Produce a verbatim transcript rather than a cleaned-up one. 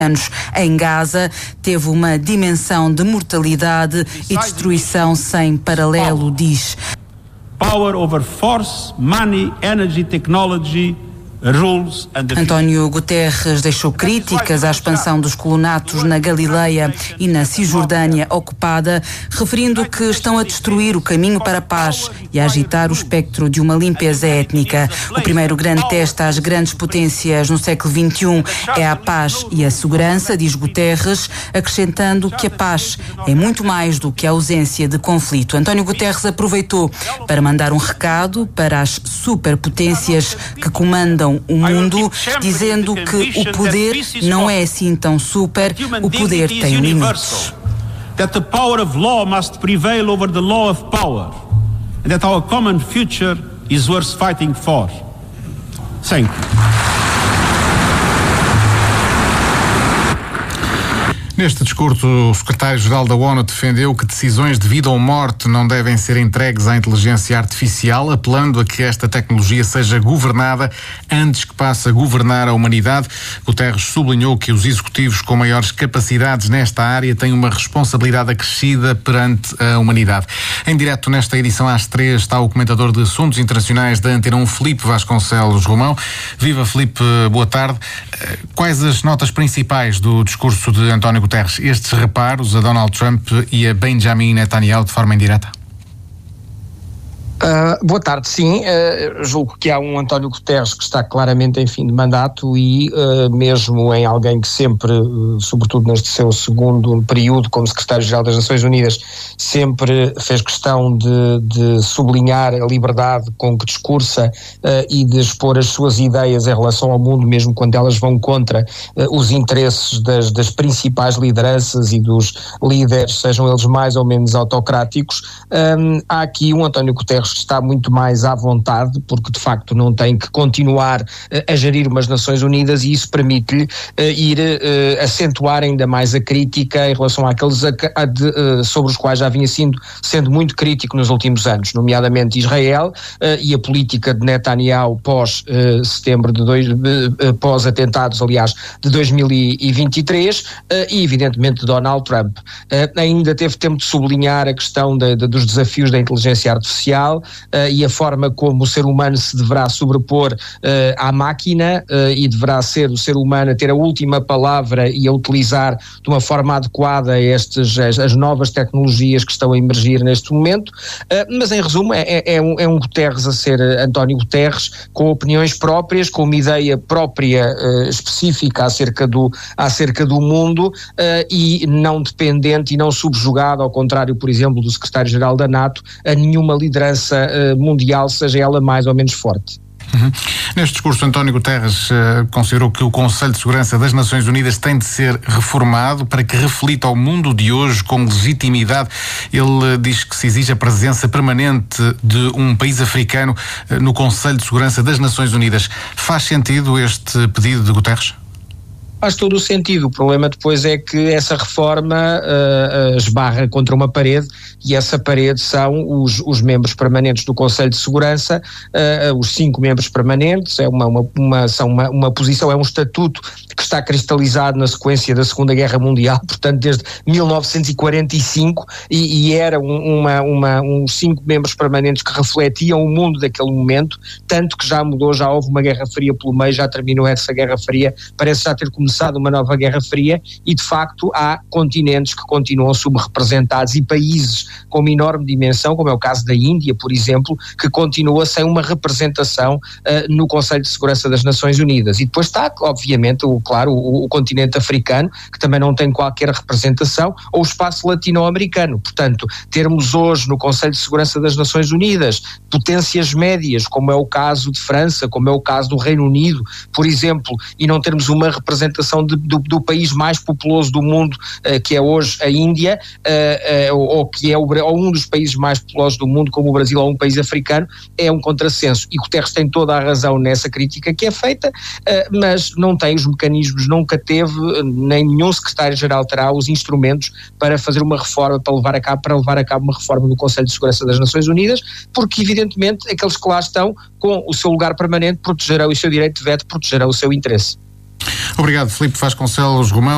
anos em Gaza teve uma dimensão de mortalidade e destruição sem paralelo, diz. Power over force, money, energy, technology. António Guterres deixou críticas à expansão dos colonatos na Galileia e na Cisjordânia ocupada, referindo que estão a destruir o caminho para a paz e a agitar o espectro de uma limpeza étnica. O primeiro grande teste às grandes potências no século vinte e um é a paz e a segurança, diz Guterres, acrescentando que a paz é muito mais do que a ausência de conflito. António Guterres aproveitou para mandar um recado para as superpotências que comandam o mundo, dizendo que o poder não é assim tão super, o poder tem limites. That the power of law must prevail over the law of power, and that our common future is worth fighting for. Thank you. Neste discurso, o secretário-geral da ONU defendeu que decisões de vida ou morte não devem ser entregues à inteligência artificial, apelando a que esta tecnologia seja governada antes que passe a governar a humanidade. Guterres sublinhou que os executivos com maiores capacidades nesta área têm uma responsabilidade acrescida perante a humanidade. Em direto nesta edição às três está o comentador de assuntos internacionais da Antena um, Filipe Vasconcelos Romão. Viva, Filipe, boa tarde. Quais as notas principais do discurso de António Guterres? Estes reparos a Donald Trump e a Benjamin Netanyahu de forma indireta? Uh, boa tarde, sim. Uh, julgo que há um António Guterres que está claramente em fim de mandato e uh, mesmo em alguém que sempre, uh, sobretudo neste seu segundo período como secretário-geral das Nações Unidas, sempre fez questão de, de sublinhar a liberdade com que discursa uh, e de expor as suas ideias em relação ao mundo, mesmo quando elas vão contra uh, os interesses das, das principais lideranças e dos líderes, sejam eles mais ou menos autocráticos. Um, há aqui um António Guterres está muito mais à vontade, porque de facto não tem que continuar uh, a gerir umas Nações Unidas e isso permite-lhe uh, ir uh, acentuar ainda mais a crítica em relação àqueles a, a de, uh, sobre os quais já vinha sendo, sendo muito crítico nos últimos anos, nomeadamente Israel uh, e a política de Netanyahu pós uh, setembro de dois, uh, uh, pós atentados, aliás, de dois mil e vinte e três uh, e evidentemente Donald Trump. Uh, ainda teve tempo de sublinhar a questão de, de, dos desafios da inteligência artificial Uh, e a forma como o ser humano se deverá sobrepor uh, à máquina uh, e deverá ser o ser humano a ter a última palavra e a utilizar de uma forma adequada estes, as, as novas tecnologias que estão a emergir neste momento, uh, mas em resumo é, é, é, um, é um Guterres a ser António Guterres, com opiniões próprias, com uma ideia própria uh, específica acerca do, acerca do mundo uh, e não dependente e não subjugado, ao contrário, por exemplo, do secretário-geral da NATO, a nenhuma liderança mundial, seja ela mais ou menos forte. Uhum. Neste discurso, António Guterres uh, considerou que o Conselho de Segurança das Nações Unidas tem de ser reformado para que reflita ao mundo de hoje com legitimidade. Ele uh, diz que se exige a presença permanente de um país africano uh, no Conselho de Segurança das Nações Unidas. Faz sentido este pedido de Guterres? Faz todo o sentido. O problema depois é que essa reforma uh, uh, esbarra contra uma parede e essa parede são os, os membros permanentes do Conselho de Segurança, uh, uh, os cinco membros permanentes, é uma, uma, uma, são uma, uma posição, é um estatuto que está cristalizado na sequência da Segunda Guerra Mundial, portanto desde mil novecentos e quarenta e cinco, e, e era um, uma, uma, uns cinco membros permanentes que refletiam o mundo daquele momento, tanto que já mudou, já houve uma Guerra Fria pelo meio, já terminou essa Guerra Fria, parece já ter começado uma nova Guerra Fria e de facto há continentes que continuam subrepresentados e países com uma enorme dimensão, como é o caso da Índia, por exemplo, que continua sem uma representação uh, no Conselho de Segurança das Nações Unidas. E depois está, obviamente, o, claro, o, o continente africano, que também não tem qualquer representação, ou o espaço latino-americano. Portanto, termos hoje no Conselho de Segurança das Nações Unidas potências médias, como é o caso de França, como é o caso do Reino Unido, por exemplo, e não termos uma representação De, do, do país mais populoso do mundo, uh, que é hoje a Índia, uh, uh, ou, ou que é o, ou um dos países mais populosos do mundo, como o Brasil ou um país africano, é um contrassenso. E Guterres tem toda a razão nessa crítica que é feita, uh, mas não tem os mecanismos, nunca teve, nem nenhum secretário-geral terá os instrumentos para fazer uma reforma, para levar a cabo, para levar a cabo uma reforma do Conselho de Segurança das Nações Unidas, porque evidentemente aqueles que lá estão, com o seu lugar permanente, protegerão o seu direito de veto, protegerão o seu interesse. Obrigado, Filipe Vasconcelos Romão.